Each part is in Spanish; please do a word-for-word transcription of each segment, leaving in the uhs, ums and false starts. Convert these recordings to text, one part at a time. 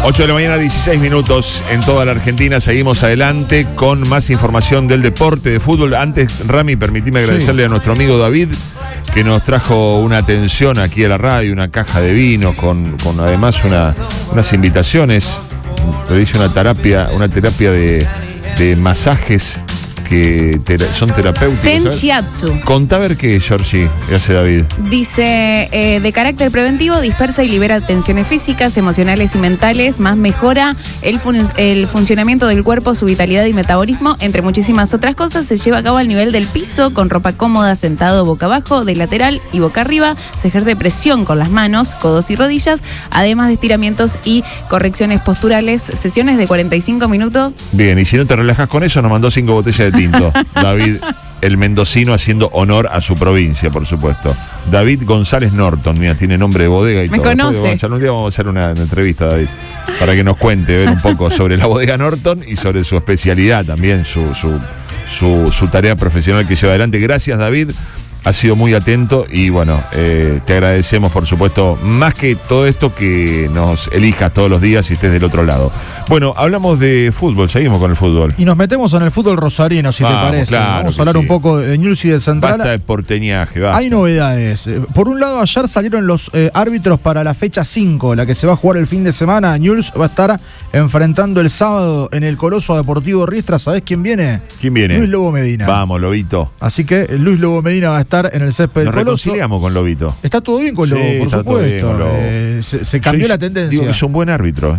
ocho de la mañana, dieciséis minutos en toda la Argentina. Seguimos adelante con más información del deporte, de fútbol. Antes, Rami, permitime agradecerle sí. a nuestro amigo David, que nos trajo una atención aquí a la radio, una caja de vino, con, con además una, unas invitaciones. Le dice una terapia, una terapia de, de masajes que tera, son terapéuticos. Zen Shiatsu. Contá a ver qué es, Georgie, que hace David. Dice, eh, de carácter preventivo, dispersa y libera tensiones físicas, emocionales y mentales, más mejora el, fun el funcionamiento del cuerpo, su vitalidad y metabolismo, entre muchísimas otras cosas. Se lleva a cabo al nivel del piso, con ropa cómoda, sentado boca abajo, de lateral y boca arriba. Se ejerce presión con las manos, codos y rodillas, además de estiramientos y correcciones posturales. Sesiones de cuarenta y cinco minutos. Bien, y si no te relajas con eso, nos mandó cinco botellas de tinto. David, el mendocino, haciendo honor a su provincia, por supuesto. David González Norton, mira, tiene nombre de bodega y Me todo. conoce. Un día vamos a hacer una, una entrevista, David, para que nos cuente, ver un poco sobre la bodega Norton y sobre su especialidad también, su, su, su, su tarea profesional que lleva adelante. Gracias, David. Ha sido muy atento y bueno, eh, te agradecemos, por supuesto, más que todo esto, que nos elijas todos los días y estés del otro lado. Bueno, hablamos de fútbol, seguimos con el fútbol. Y nos metemos en el fútbol rosarino, si Vamos, te parece. claro Vamos a que hablar sí. un poco de Newell's y de Central. Basta de porteñaje, basta. Hay novedades. Por un lado, ayer salieron los eh, árbitros para la fecha cinco, la que se va a jugar el fin de semana. Newell's va a estar enfrentando el sábado en el Coloso Deportivo Riestra. ¿Sabés quién viene? ¿Quién viene? Luis Lobo Medina. Vamos, Lobito. Así que Luis Lobo Medina va a estar en el césped del Nos Coloso. reconciliamos con Lobito. Está todo bien con Sí, Lobo, por está todo bien supuesto. con Lobo. Eh, se, se cambió Yo la tendencia. Digo que es un buen árbitro. ¿eh?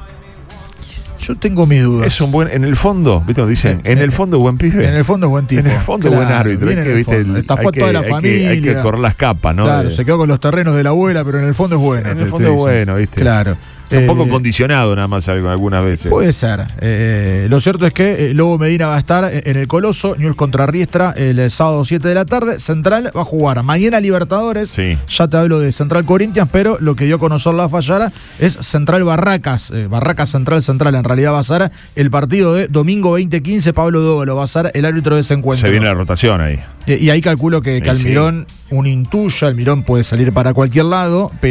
Yo tengo mis dudas. Es un buen, en el fondo, ¿viste cómo dicen? En el fondo, buen pibe. En el fondo, buen tipo. En el fondo, Claro, buen árbitro. bien Es en que, el ¿viste? fondo. El, Está hay, toda que, la hay, familia. que, hay que correr las capas, ¿no? Claro, De, se quedó con los terrenos de la abuela, pero en el fondo es bueno. En el te- fondo te es dicen. bueno, ¿viste? Claro. Está un poco Eh, condicionado nada más algunas veces. Puede ser. Eh, lo cierto es que eh, Lobo Medina va a estar en el Coloso, Newell's contra Riestra, el sábado siete de la tarde. Central va a jugar mañana Libertadores. Sí. Ya te hablo de Central Corinthians, pero lo que dio a conocer la Fallara es Central Barracas. Eh, Barracas Central Central. En realidad va a ser el partido de domingo veinte quince. Pablo Dóvalo va a ser el árbitro de ese encuentro. Se viene la rotación ahí. Eh, y ahí calculo que, que Sí, Almirón, un intuya, Almirón puede salir para cualquier lado, pero